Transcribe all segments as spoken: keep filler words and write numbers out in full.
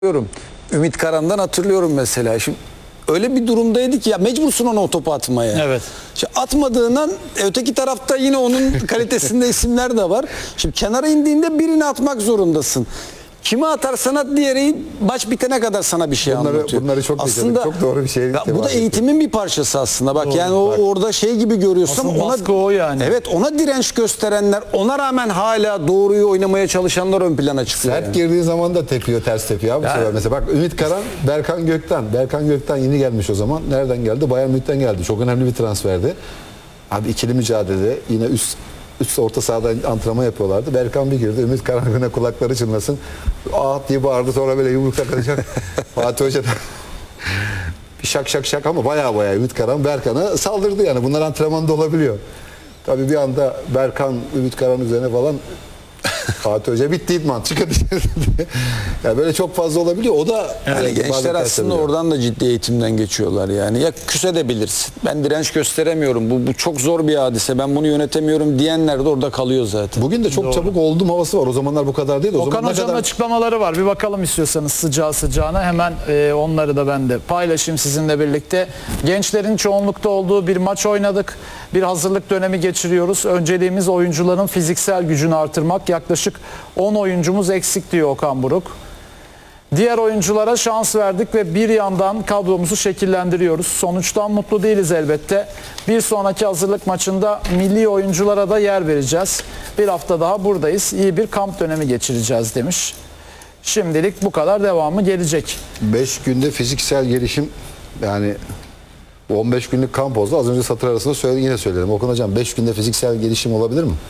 hatırlıyorum. Ümit Karan'dan hatırlıyorum mesela. Şimdi öyle bir durumdaydı ki ya mecbursun ona o topu atmaya. Evet. Şimdi atmadığından öteki tarafta yine onun kalitesinde isimler de var. Şimdi kenara indiğinde birini atmak zorundasın. Kime atarsan at, diğeri maç bitene kadar sana bir şey bunları, anlatıyor. Bunları çok aslında yaşadık. Çok doğru bir şey. Ya bu da eğitimin bir parçası aslında. Bak Doğru, yani o bak. orada şey gibi görüyorsun. Asıl baskı o yani. Evet, ona direnç gösterenler, ona rağmen hala doğruyu oynamaya çalışanlar ön plana çıkıyor. Sert yani. girdiği zaman da tepiyor, ters tepiyor abi. Bu Yani. sefer mesela bak Ümit Karan, Berkan Gökten. Berkan Gökten yeni gelmiş o zaman. Nereden geldi? Bayern Münih'ten geldi. Çok önemli bir transferdi. Abi ikili mücadelede yine üst üst orta sahada antrenman yapıyorlardı. Berkan bir girdi. Ümit Karan'ın kulakları çınlasın. Ah diye bağırdı, sonra böyle yumrukla kalacak. Fatih Hoca da bir şak şak şak ama baya baya Ümit Karan Berkan'a saldırdı yani. Bunlar antrenmanda olabiliyor. Tabii bir anda Berkan Ümit Karan üzerine falan Fatih Hoca bitti idman çıkın dışarı diye. Yani böyle çok fazla olabiliyor. O da Yani bazen gençler ters aslında oluyor. oradan da ciddi eğitimden geçiyorlar yani. Ya küsedebilirsin. Ben direnç gösteremiyorum. Bu, bu çok zor bir hadise. Ben bunu yönetemiyorum diyenler de orada kalıyor zaten. Bugün de çok Doğru. çabuk oldum havası var. O zamanlar bu kadar değil. O Okan zaman ne Hoca'nın kadar... açıklamaları var. Bir bakalım istiyorsanız sıcağı sıcağına. Hemen e, onları da ben de paylaşayım sizinle birlikte. Gençlerin çoğunlukta olduğu bir maç oynadık. Bir hazırlık dönemi geçiriyoruz. Önceliğimiz oyuncuların fiziksel gücünü artırmak. Yaklaşık on oyuncumuz eksik diyor Okan Buruk. Diğer oyunculara şans verdik ve bir yandan kadromuzu şekillendiriyoruz. Sonuçtan mutlu değiliz elbette. Bir sonraki hazırlık maçında milli oyunculara da yer vereceğiz. Bir hafta daha buradayız. İyi bir kamp dönemi geçireceğiz demiş. Şimdilik bu kadar, devamı gelecek. beş günde fiziksel gelişim, yani on beş günlük kamp oldu. Az önce satır arasında söyledim, yine söyledim. Okan Hocam beş günde fiziksel gelişim olabilir mi?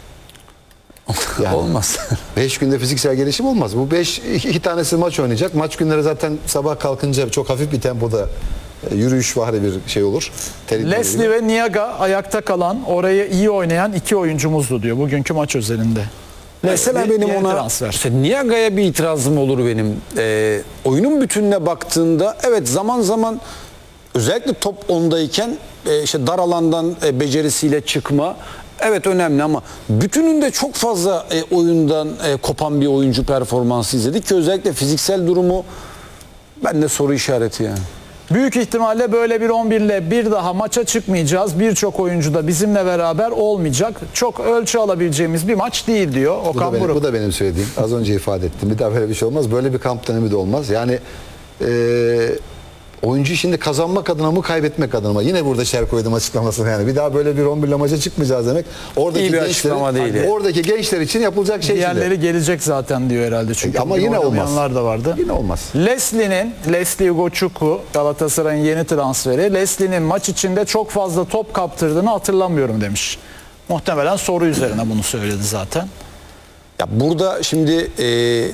Yani Olmaz. beş günde fiziksel gelişim olmaz. Bu beş iki tanesi maç oynayacak. Maç günleri zaten sabah kalkınca çok hafif bir tempoda e, yürüyüş vari bir şey olur. Terik Leslie gibi. ve Niaga ayakta kalan, orayı iyi oynayan iki oyuncumuzdu diyor bugünkü maç özelinde. Mesela Leslie benim yeni ona transfer. işte Niaga'ya bir itirazım olur benim. Ee, oyunun bütününe baktığında evet, zaman zaman özellikle top ondayken e, işte dar alandan e, becerisiyle çıkma evet önemli, ama bütününde çok fazla e, oyundan e, kopan bir oyuncu performansı izledik ki özellikle fiziksel durumu bende soru işareti yani. Büyük ihtimalle böyle bir on bir ile bir daha maça çıkmayacağız. Birçok oyuncu da bizimle beraber olmayacak. Çok ölçü alabileceğimiz bir maç değil diyor Bu da, Okan benim, Buruk. bu da benim söylediğim. Az önce ifade ettim. Bir daha böyle bir şey olmaz. Böyle bir kamp dönemi de olmaz. Yani eee oyuncu şimdi kazanmak adına mı, kaybetmek adına mı? Yine burada şer koydum açıklamasını yani. Bir daha böyle bir on bir ile maça çıkmayacağız demek. Oradaki İyi bir gençlerin- açıklama değil yani. Oradaki gençler için yapılacak şey Diğerleri şimdi. gelecek zaten diyor herhalde. Çünkü Ama bugün yine olmaz. oynamayanlar da vardı. Yine olmaz. Leslie'nin, Leslie Ugochukwu, Galatasaray'ın yeni transferi. Leslie'nin maç içinde çok fazla top kaptırdığını hatırlamıyorum demiş. Muhtemelen soru üzerine bunu söyledi zaten. Ya burada şimdi e,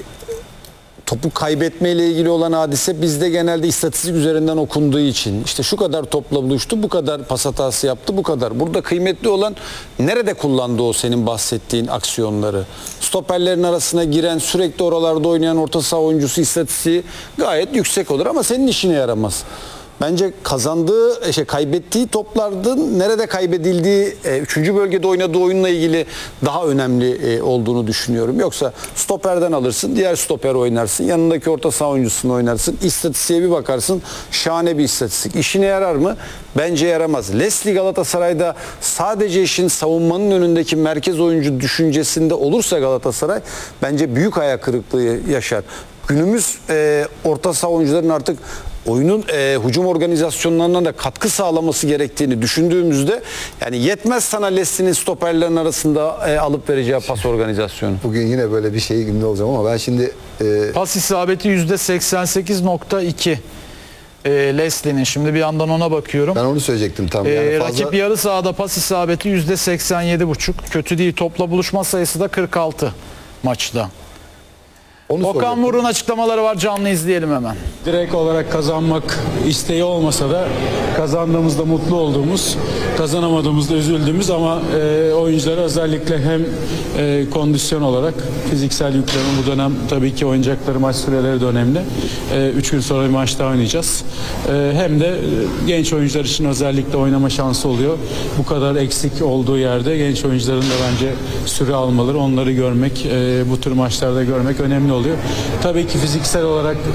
topu kaybetmeyle ilgili olan hadise bizde genelde istatistik üzerinden okunduğu için işte şu kadar topla buluştu, bu kadar pas hatası yaptı, bu kadar. Burada kıymetli olan nerede kullandı o senin bahsettiğin aksiyonları. Stoperlerin arasına giren, sürekli oralarda oynayan orta saha oyuncusu istatistiği gayet yüksek olur ama senin işine yaramaz. Bence kazandığı, şey, kaybettiği topların nerede kaybedildiği, e, üçüncü bölgede oynadığı oyunla ilgili daha önemli e, olduğunu düşünüyorum. Yoksa stoperden alırsın, diğer stoper oynarsın, yanındaki orta saha oyuncusunu oynarsın, istatistiğe bir bakarsın, şahane bir istatistik. İşine yarar mı? Bence yaramaz. Leslie Galatasaray'da sadece işin savunmanın önündeki merkez oyuncu düşüncesinde olursa Galatasaray bence büyük ayak kırıklığı yaşar. Günümüz e, orta saha oyuncuların artık oyunun e, hücum organizasyonlarına da katkı sağlaması gerektiğini düşündüğümüzde yani yetmez sana Leslie'nin stoperlerin arasında e, alıp vereceği pas organizasyonu. Bugün yine böyle bir şey günde olacağım ama ben şimdi e, Pas isabeti yüzde seksen sekiz nokta iki. E, Leslie'nin, şimdi bir yandan ona bakıyorum. ben onu söyleyecektim tam. Ee, Yani fazla... Rakip yarı sahada pas isabeti yüzde seksen yedi buçuk. Kötü değil. Topla buluşma sayısı da kırk altı maçta. Onu Okan soracaktım. Buruk'un açıklamaları var. Canlı izleyelim hemen. Direkt olarak kazanmak isteği olmasa da kazandığımızda mutlu olduğumuz kazanamadığımızda üzüldüğümüz ama e, oyunculara özellikle hem e, kondisyon olarak fiziksel yüklerin bu dönem tabii ki oynayacakları maç süreleri de önemli. E, üç gün sonra bir maç daha oynayacağız. E, hem de e, genç oyuncular için özellikle oynama şansı oluyor. Bu kadar eksik olduğu yerde genç oyuncuların da bence süre almaları, onları görmek, e, bu tür maçlarda görmek önemli oluyor. Tabii ki fiziksel olarak